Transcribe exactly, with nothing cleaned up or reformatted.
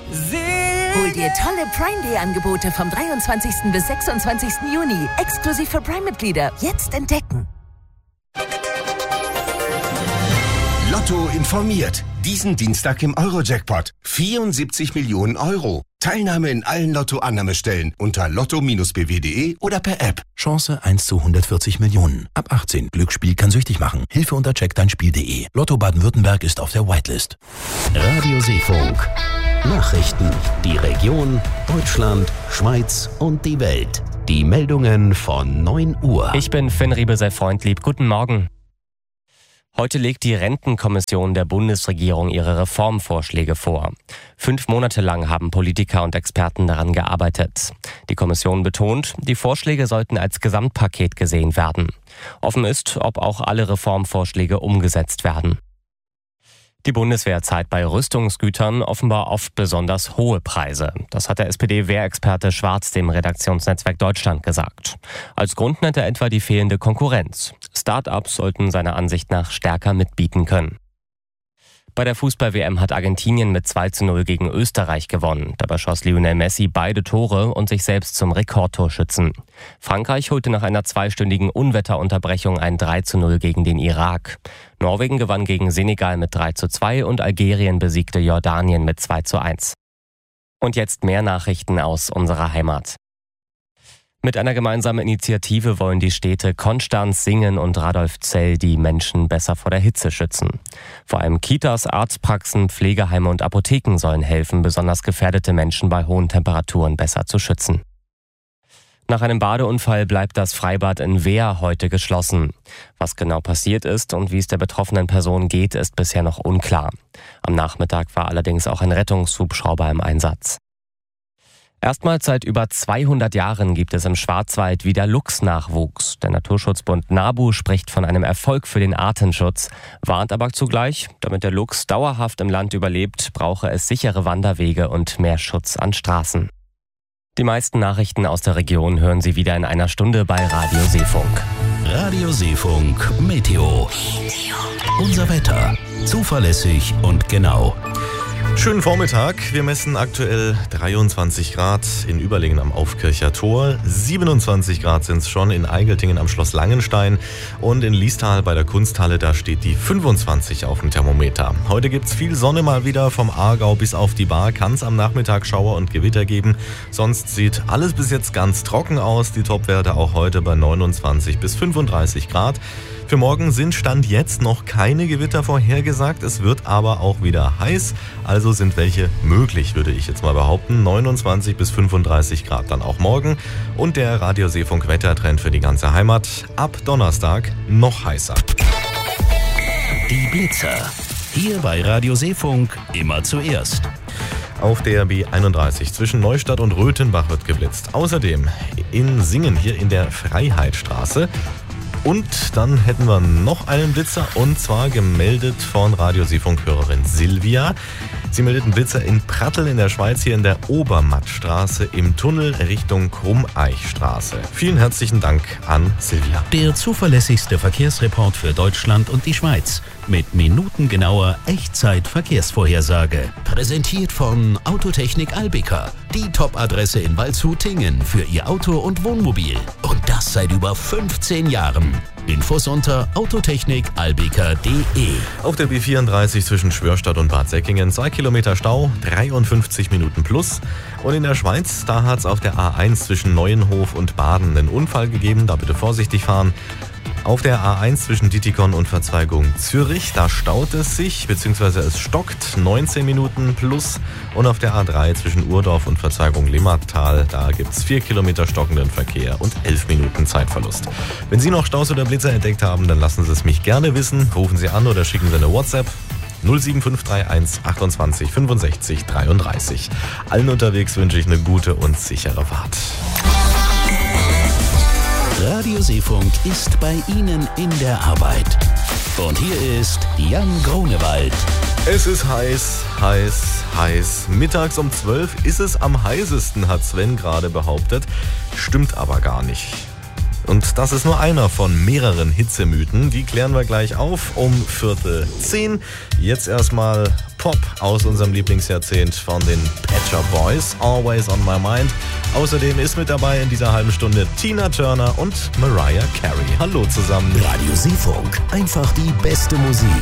Hol dir tolle Prime Day Angebote vom dreiundzwanzigsten bis sechsundzwanzigsten Juni. Exklusiv für Prime-Mitglieder. Jetzt entdecken. Lotto informiert. Diesen Dienstag im Euro-Jackpot. vierundsiebzig Millionen Euro. Teilnahme in allen Lotto-Annahmestellen unter lotto bindestrich b w punkt d e oder per App. Chance eins zu hundertvierzig Millionen. Ab achtzehn. Glücksspiel kann süchtig machen. Hilfe unter check dein Spiel punkt d e. Lotto Baden-Württemberg ist auf der Whitelist. Radio Seefunk. Nachrichten. Die Region, Deutschland, Schweiz und die Welt. Die Meldungen von neun Uhr. Ich bin Finn Riebesell-Freundlieb. Guten Morgen. Heute legt die Rentenkommission der Bundesregierung ihre Reformvorschläge vor. Fünf Monate lang haben Politiker und Experten daran gearbeitet. Die Kommission betont, die Vorschläge sollten als Gesamtpaket gesehen werden. Offen ist, ob auch alle Reformvorschläge umgesetzt werden. Die Bundeswehr zahlt bei Rüstungsgütern offenbar oft besonders hohe Preise. Das hat der S P D-Wehrexperte Schwarz dem Redaktionsnetzwerk Deutschland gesagt. Als Grund nennt er etwa die fehlende Konkurrenz. Start-ups sollten seiner Ansicht nach stärker mitbieten können. Bei der Fußball-W M hat Argentinien mit zwei zu null gegen Österreich gewonnen. Dabei schoss Lionel Messi beide Tore und sich selbst zum Rekordtorschützen. Frankreich holte nach einer zweistündigen Unwetterunterbrechung ein drei zu null gegen den Irak. Norwegen gewann gegen Senegal mit drei zu zwei und Algerien besiegte Jordanien mit zwei zu eins. Und jetzt mehr Nachrichten aus unserer Heimat. Mit einer gemeinsamen Initiative wollen die Städte Konstanz, Singen und Radolfzell die Menschen besser vor der Hitze schützen. Vor allem Kitas, Arztpraxen, Pflegeheime und Apotheken sollen helfen, besonders gefährdete Menschen bei hohen Temperaturen besser zu schützen. Nach einem Badeunfall bleibt das Freibad in Wehr heute geschlossen. Was genau passiert ist und wie es der betroffenen Person geht, ist bisher noch unklar. Am Nachmittag war allerdings auch ein Rettungshubschrauber im Einsatz. Erstmals seit über zweihundert Jahren gibt es im Schwarzwald wieder Luchsnachwuchs. Der Naturschutzbund NABU spricht von einem Erfolg für den Artenschutz, warnt aber zugleich, damit der Luchs dauerhaft im Land überlebt, brauche es sichere Wanderwege und mehr Schutz an Straßen. Die meisten Nachrichten aus der Region hören Sie wieder in einer Stunde bei Radio Seefunk. Radio Seefunk Meteo. Unser Wetter. Zuverlässig und genau. Schönen Vormittag. Wir messen aktuell dreiundzwanzig Grad in Überlingen am Aufkircher Tor. siebenundzwanzig Grad sind es schon in Eigeltingen am Schloss Langenstein. Und in Liestal bei der Kunsthalle, da steht die fünfundzwanzig auf dem Thermometer. Heute gibt es viel Sonne mal wieder. Vom Aargau bis auf die Bar kann es am Nachmittag Schauer und Gewitter geben. Sonst sieht alles bis jetzt ganz trocken aus. Die Topwerte auch heute bei neunundzwanzig bis fünfunddreißig Grad. Für morgen sind Stand jetzt noch keine Gewitter vorhergesagt. Es wird aber auch wieder heiß. Also sind welche möglich, würde ich jetzt mal behaupten. neunundzwanzig bis fünfunddreißig Grad dann auch morgen. Und der Radio Seefunk Wettertrend für die ganze Heimat. Ab Donnerstag noch heißer. Die Blitzer. Hier bei Radio Seefunk immer zuerst. Auf der B einunddreißig zwischen Neustadt und Röthenbach wird geblitzt. Außerdem in Singen hier in der Freiheitstraße. Und dann hätten wir noch einen Blitzer, und zwar gemeldet von Radio Seefunk-Hörerin Silvia. Sie meldet einen Blitzer in Pratteln in der Schweiz, hier in der Obermattstraße im Tunnel Richtung Krummeichstraße. Vielen herzlichen Dank an Silvia. Der zuverlässigste Verkehrsreport für Deutschland und die Schweiz mit minutengenauer Echtzeit-Verkehrsvorhersage. Präsentiert von Autotechnik Albika, die Top-Adresse in Waldshut-Tingen für Ihr Auto und Wohnmobil. Und das seit über fünfzehn Jahren. Infos unter autotechnik albika punkt de. Auf der B vierunddreißig zwischen Schwörstadt und Bad Säckingen zwei Kilometer Stau, dreiundfünfzig Minuten plus. Und in der Schweiz, da hat es auf der A eins zwischen Neuenhof und Baden einen Unfall gegeben, da bitte vorsichtig fahren. Auf der A eins zwischen Dittikon und Verzweigung Zürich, da staut es sich, beziehungsweise es stockt, neunzehn Minuten plus. Und auf der A drei zwischen Urdorf und Verzweigung Limmattal, da gibt es vier Kilometer stockenden Verkehr und elf Minuten Zeitverlust. Wenn Sie noch Staus oder Blitzer entdeckt haben, dann lassen Sie es mich gerne wissen. Rufen Sie an oder schicken Sie eine WhatsApp. null sieben fünf drei eins achtundzwanzig fünfundsechzig dreiunddreißig. Allen unterwegs wünsche ich eine gute und sichere Fahrt. Radio Seefunk ist bei Ihnen in der Arbeit. Und hier ist Jan Grunewald. Es ist heiß, heiß, heiß. Mittags um zwölf ist es am heißesten, hat Sven gerade behauptet. Stimmt aber gar nicht. Und das ist nur einer von mehreren Hitzemythen. Die klären wir gleich auf um Viertel zehn. Jetzt erstmal Pop aus unserem Lieblingsjahrzehnt von den Pet Shop Boys. Always on my mind. Außerdem ist mit dabei in dieser halben Stunde Tina Turner und Mariah Carey. Hallo zusammen. Radio Seefunk. Einfach die beste Musik.